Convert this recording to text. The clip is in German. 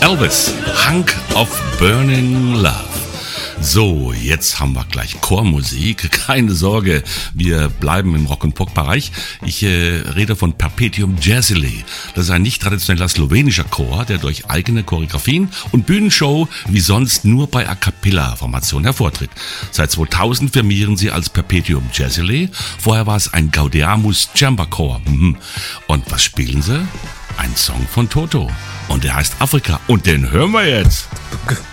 Elvis, Hunk of Burning Love. So, jetzt haben wir gleich Chormusik. Keine Sorge, wir bleiben im Rock-and-Pop-Bereich. Ich rede von Perpetuum Jazzile. Das ist ein nicht traditioneller slowenischer Chor, der durch eigene Choreografien und Bühnenshow wie sonst nur bei A Cappella-Formationen hervortritt. Seit 2000 firmieren sie als Perpetuum Jazzile. Vorher war es ein Gaudeamus Chamber Chor. Und was spielen sie? Ein Song von Toto. Und der heißt Afrika. Und den hören wir jetzt.